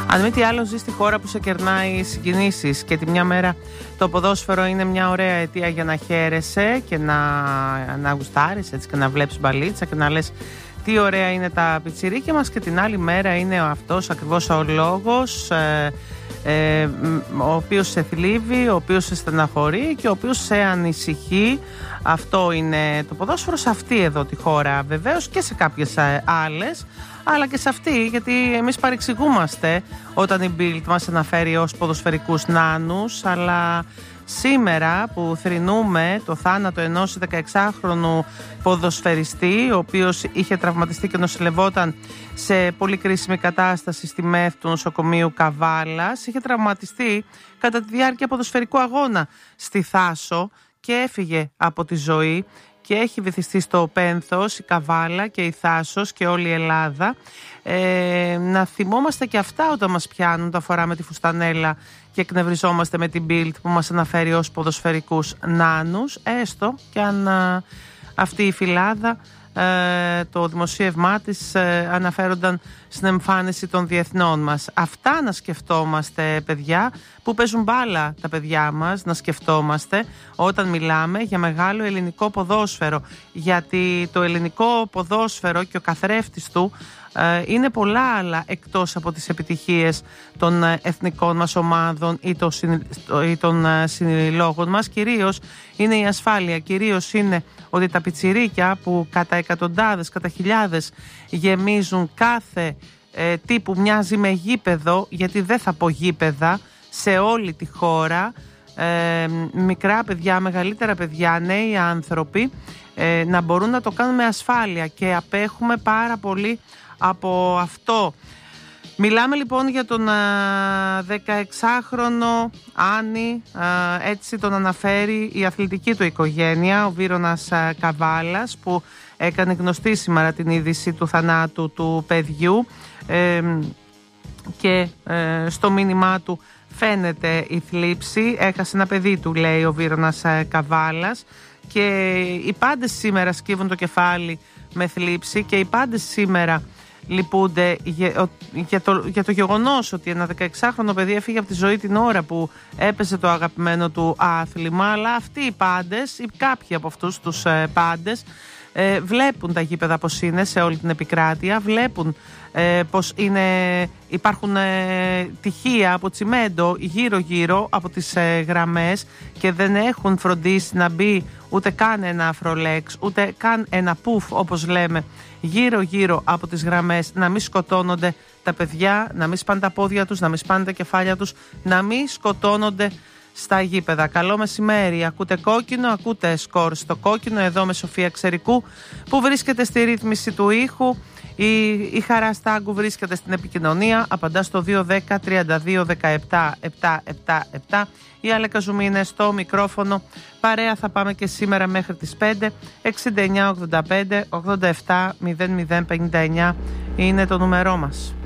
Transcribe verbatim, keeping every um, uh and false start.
Αν μη τι άλλο, ζει στη χώρα που σε κερνάει συγκινήσεις και τη μια μέρα το ποδόσφαιρο είναι μια ωραία αιτία για να χαίρεσαι και να, να γουστάρεις έτσι, και να βλέπεις μπαλίτσα και να λες τι ωραία είναι τα πιτσιρίκια μας, και την άλλη μέρα είναι αυτός ακριβώς ο λόγος ε, ε, ο οποίος σε θλίβει, ο οποίος σε στεναχωρεί και ο οποίος σε ανησυχεί. Αυτό είναι το ποδόσφαιρο σε αυτή εδώ τη χώρα, βεβαίως και σε κάποιες άλλες, αλλά και σε αυτή, γιατί εμείς παρεξηγούμαστε όταν η Bild μας αναφέρει ως ποδοσφαιρικούς νάνους, αλλά σήμερα που θρηνούμε το θάνατο ενός δεκαεξάχρονου ποδοσφαιριστή, ο οποίος είχε τραυματιστεί και νοσηλευόταν σε πολύ κρίσιμη κατάσταση στη ΜΕΘ του νοσοκομείου Καβάλας, είχε τραυματιστεί κατά τη διάρκεια ποδοσφαιρικού αγώνα στη Θάσο και έφυγε από τη ζωή. Και έχει βυθιστεί στο πένθος η Καβάλα και η Θάσος και όλη η Ελλάδα. Ε, να θυμόμαστε και αυτά όταν μας πιάνουν, τα φοράμε τη φουστανέλα και εκνευριζόμαστε με την Bild που μας αναφέρει ως ποδοσφαιρικούς νάνους, έστω και αν α, αυτή η φυλάδα, ε, το δημοσίευμά της ε, αναφέρονταν στην εμφάνιση των διεθνών μας. Αυτά να σκεφτόμαστε, παιδιά, που παίζουν μπάλα τα παιδιά μας, να σκεφτόμαστε όταν μιλάμε για μεγάλο ελληνικό ποδόσφαιρο, γιατί το ελληνικό ποδόσφαιρο και ο καθρέφτης του ε, είναι πολλά άλλα εκτός από τις επιτυχίες των εθνικών μας ομάδων ή των, ή των συλλόγων μας. Κυρίως είναι η ασφάλεια, κυρίως είναι ότι τα πιτσιρίκια που κατά εκατοντάδες, κατά χιλιάδες γεμίζουν κάθε ε, τι που μοιάζει με γήπεδο, γιατί δεν θα πω γήπεδα, σε όλη τη χώρα, ε, μικρά παιδιά, μεγαλύτερα παιδιά, νέοι άνθρωποι, ε, να μπορούν να το κάνουν με ασφάλεια, και απέχουμε πάρα πολύ από αυτό. Μιλάμε λοιπόν για τον α, δεκαεξάχρονο Άννη, α, έτσι τον αναφέρει η αθλητική του οικογένεια, ο Βίρονας α, Καβάλας, που έκανε γνωστή σήμερα την είδηση του θανάτου του παιδιού, ε, και ε, στο μήνυμά του φαίνεται η θλίψη. Έχασε ένα παιδί του, λέει ο Βίρονας α, Καβάλας, και οι πάντες σήμερα σκύβουν το κεφάλι με θλίψη, και οι πάντες σήμερα λυπούνται για, για, το, για το γεγονός ότι ένα δεκαεξάχρονο παιδί έφυγε από τη ζωή την ώρα που έπαιζε το αγαπημένο του άθλημα. Αλλά αυτοί οι πάντες, ή κάποιοι από αυτούς τους ε, πάντες, ε, βλέπουν τα γήπεδα πως είναι σε όλη την επικράτεια, βλέπουν ε, πως είναι, υπάρχουν ε, τυχεία από τσιμέντο γύρω γύρω από τις ε, γραμμές, και δεν έχουν φροντίσει να μπει ούτε καν ένα αφρολέξ, ούτε καν ένα πουφ όπως λέμε γύρω γύρω από τις γραμμές, να μην σκοτώνονται τα παιδιά, να μην σπάνε τα πόδια τους, να μην σπάνε τα κεφάλια τους, να μην σκοτώνονται στα γήπεδα. Καλό μεσημέρι, ακούτε Κόκκινο, ακούτε Σκορ στο Κόκκινο, εδώ με Σοφία Ξερικού που βρίσκεται στη ρύθμιση του ήχου. Η, η Χαρά Στάγκου βρίσκεται στην επικοινωνία, απαντά στο δύο ένα μηδέν τρία δύο ένα επτά επτά επτά επτά. Η Άλεκα Ζουμί είναι στο μικρόφωνο. Παρέα θα πάμε και σήμερα μέχρι τις πέντε. Εξήντα εννιά ογδόντα πέντε ογδόντα επτά μηδέν μηδέν πενήντα εννιά είναι το νούμερό μας.